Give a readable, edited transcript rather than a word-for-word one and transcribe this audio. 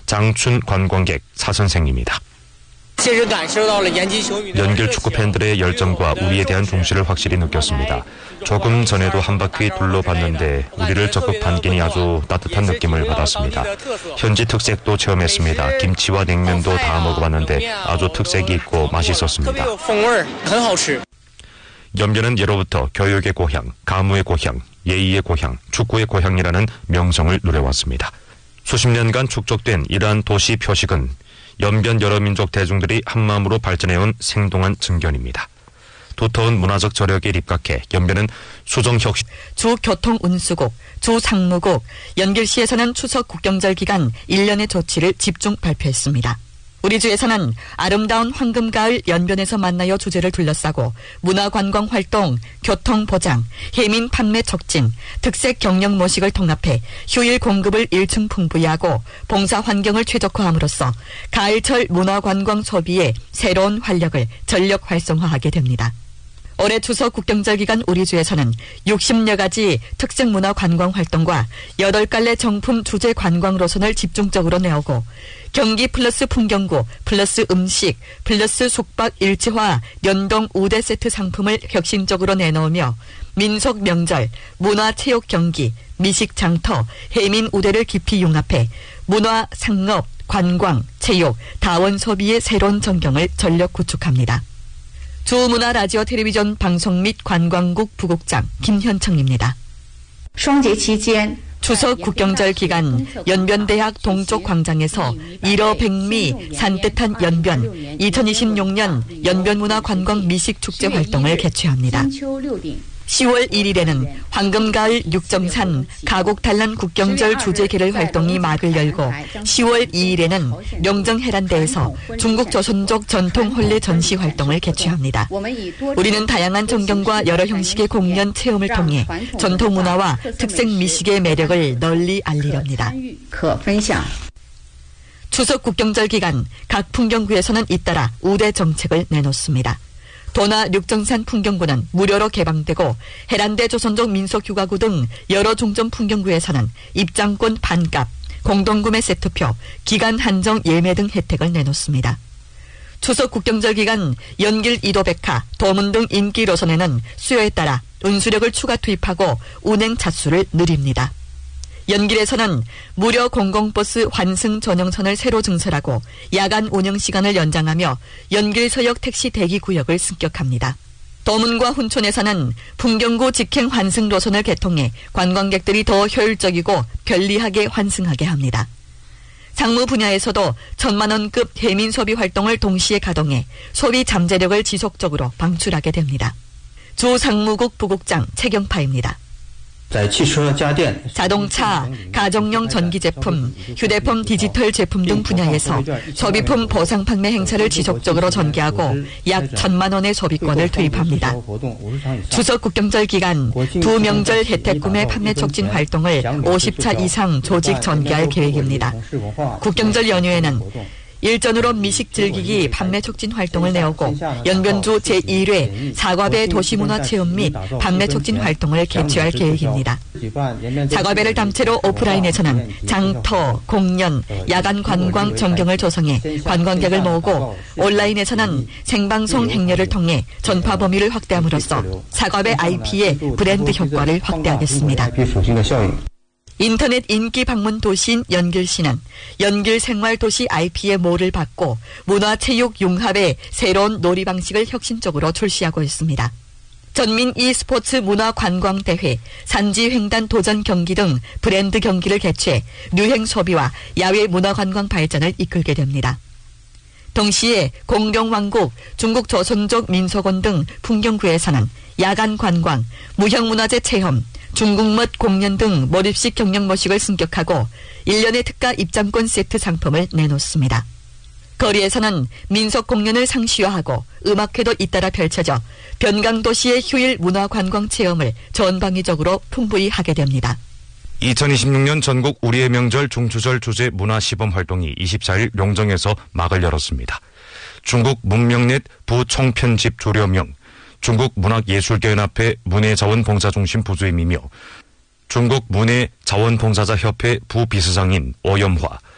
장춘 관광객 사선생입니다. 연길 축구 팬들의 열정과 우리에 대한 중시를 확실히 느꼈습니다. 조금 전에도 한 바퀴 둘러봤는데 우리를 적극 반기니 아주 따뜻한 느낌을 받았습니다. 현지 특색도 체험했습니다. 김치와 냉면도 다 먹어봤는데 아주 특색이 있고 맛있었습니다. 연변은 예로부터 교육의 고향, 가무의 고향, 예의의 고향, 축구의 고향이라는 명성을 누려왔습니다. 수십 년간 축적된 이러한 도시 표식은 연변 여러 민족 대중들이 한마음으로 발전해온 생동한 증견입니다. 두터운 문화적 저력에 입각해 연변은 수정혁신 주교통운수국, 주상무국, 연길시에서는 추석 국경절 기간 1년의 조치를 집중 발표했습니다. 우리 주에서는 아름다운 황금가을 연변에서 만나요 주제를 둘러싸고 문화관광활동, 교통보장, 해민 판매 촉진, 특색 경영 모식을 통합해 휴일 공급을 일층 풍부히 하고 봉사 환경을 최적화함으로써 가을철 문화관광 소비에 새로운 활력을 전력 활성화하게 됩니다. 올해 추석 국경절 기간 우리 주에서는 60여 가지 특색 문화 관광 활동과 8갈래 정품 주제 관광 노선을 집중적으로 내오고 경기 플러스 풍경구 플러스 음식 플러스 숙박 일체화 연동 우대 세트 상품을 혁신적으로 내놓으며 민속 명절, 문화 체육 경기, 미식 장터, 해민 우대를 깊이 융합해 문화, 상업, 관광, 체육, 다원 소비의 새로운 전경을 전력 구축합니다. 주문화 라디오 텔레비전 방송 및 관광국 부국장 김현청입니다. 추석 국경절 기간 연변대학 동쪽 광장에서 일어 백미 산뜻한 연변 2026년 연변문화관광 미식축제 활동을 개최합니다. 10월 1일에는 황금가을 육정산 가곡단란 국경절 주제계를 활동이 막을 열고 10월 2일에는 명정해란대에서 중국 조선족 전통 혼례 전시 활동을 개최합니다. 우리는 다양한 전경과 여러 형식의 공연 체험을 통해 전통 문화와 특색 미식의 매력을 널리 알리렵니다. 추석 국경절 기간 각 풍경구에서는 잇따라 우대 정책을 내놓습니다. 도나 육정산 풍경구는 무료로 개방되고 해란대 조선족 민속휴가구 등 여러 중점 풍경구에서는 입장권 반값, 공동구매 세트표, 기간 한정 예매 등 혜택을 내놓습니다. 추석 국경절 기간 연길 이도백화, 도문 등 인기 노선에는 수요에 따라 운수력을 추가 투입하고 운행 차수를 늘립니다. 연길에서는 무료 공공버스 환승 전용선을 새로 증설하고 야간 운영 시간을 연장하며 연길서역 택시 대기구역을 승격합니다. 도문과 훈촌에서는 풍경구 직행 환승 노선을 개통해 관광객들이 더 효율적이고 편리하게 환승하게 합니다. 상무 분야에서도 1,000만 원급 해민 소비 활동을 동시에 가동해 소비 잠재력을 지속적으로 방출하게 됩니다. 주상무국 부국장 최경파입니다. 자동차, 가정용 전기 제품, 휴대폰 디지털 제품 등 분야에서 소비품 보상 판매 행사를 지속적으로 전개하고 약 1,000만 원의 소비권을 투입합니다. 추석 국경절 기간 두 명절 혜택 구매 판매 촉진 활동을 50차 이상 조직 전개할 계획입니다. 국경절 연휴에는 일전으로 미식 즐기기 판매 촉진 활동을 내오고 연변주 제1회 사과배 도시문화체험 및 판매 촉진 활동을 개최할 계획입니다. 사과배를 담채로 오프라인에서는 장터, 공연, 야간 관광 전경을 조성해 관광객을 모으고 온라인에서는 생방송 행렬을 통해 전파 범위를 확대함으로써 사과배 IP의 브랜드 효과를 확대하겠습니다. 인터넷 인기 방문 도시인 연길시는 연길 생활도시 IP의 모를 받고 문화체육 융합의 새로운 놀이 방식을 혁신적으로 출시하고 있습니다. 전민 e스포츠 문화관광대회, 산지횡단 도전 경기 등 브랜드 경기를 개최해 유행 소비와 야외 문화관광 발전을 이끌게 됩니다. 동시에 공경왕국, 중국 조선족 민속원 등 풍경구에서는 야간 관광, 무형문화재 체험, 중국멋 공연 등 몰입식 경영 모식을 승격하고 1년의 특가 입장권 세트 상품을 내놓습니다. 거리에서는 민속 공연을 상시화하고 음악회도 잇따라 펼쳐져 변강도시의 휴일 문화관광 체험을 전방위적으로 풍부히 하게 됩니다. 2026년 전국 우리의 명절 중추절 주제 문화시범 활동이 24일 용정에서 막을 열었습니다. 중국 문명넷 부총편집 조려명, 중국 문학예술계연합회 문예자원봉사중심 부주임이며 중국 문예자원봉사자협회 부비서장인 오염화,